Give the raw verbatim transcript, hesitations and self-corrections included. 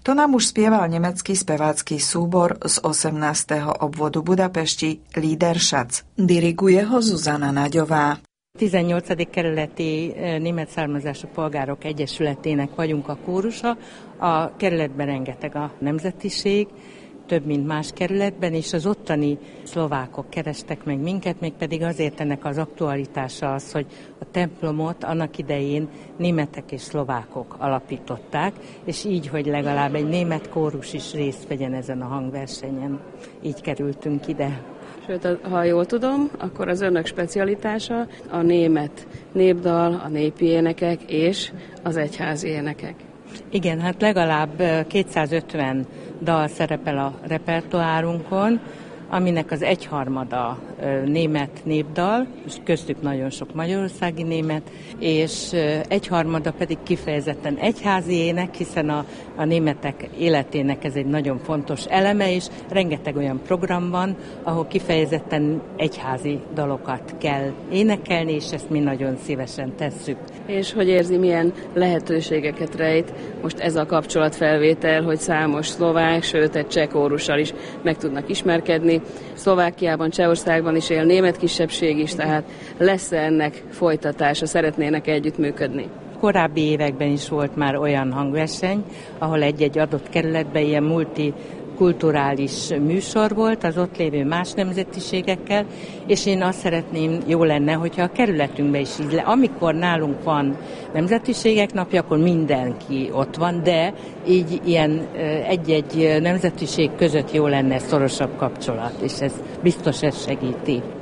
To nám už spieval nemecký spevácky súbor z osemnásteho obvodu Budapesti Liederschatz. Diriguje ho Zuzana Nagyová. tizennyolcadik kerületi német származású polgárok egyesületének vagyunk a kórusa. A kerületben rengeteg a nemzetiség, több mint más kerületben, és az ottani szlovákok kerestek meg minket, mégpedig azért ennek az aktualitása az, hogy a templomot annak idején németek és szlovákok alapították, és így, hogy legalább egy német kórus is részt vegyen ezen a hangversenyen. Így kerültünk ide. Sőt, ha jól tudom, akkor az önök specialitása a német népdal, a népi énekek és az egyházi énekek. Igen, hát legalább kétszázötven dal szerepel a repertoárunkon, aminek az egyharmada német népdal, és köztük nagyon sok magyarországi német, és egyharmada pedig kifejezetten egyházi ének, hiszen a, a németek életének ez egy nagyon fontos eleme, és rengeteg olyan program van, ahol kifejezetten egyházi dalokat kell énekelni, és ezt mi nagyon szívesen tesszük. És hogy érzi, milyen lehetőségeket rejt most ez a kapcsolatfelvétel, hogy számos szlovák, sőt egy cseh kórussal is meg tudnak ismerkedni. Szlovákiában, Csehországban is él német kisebbség is, tehát lesz ennek folytatása, szeretnének együttműködni? Korábbi években is volt már olyan hangverseny, ahol egy-egy adott kerületben ilyen multi kulturális műsor volt az ott lévő más nemzetiségekkel, és én azt szeretném, jó lenne, hogyha a kerületünkben is így le. Amikor nálunk van nemzetiségek napja, akkor mindenki ott van, de így ilyen egy-egy nemzetiség között jó lenne szorosabb kapcsolat, és ez biztos ez segíti.